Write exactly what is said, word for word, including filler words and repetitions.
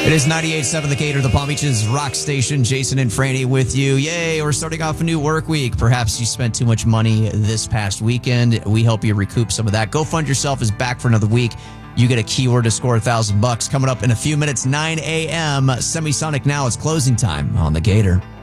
It is ninety-eight point seven The Gator, the Palm Beach's rock station. Jason and Franny with you. Yay, we're starting off a new work week. Perhaps you spent too much money this past weekend. We help you recoup some of that. Go Fund Yourself is back for another week. You get a keyword to score a thousand bucks. Coming up in a few minutes, nine a.m. Semisonic Now. It's closing time on The Gator.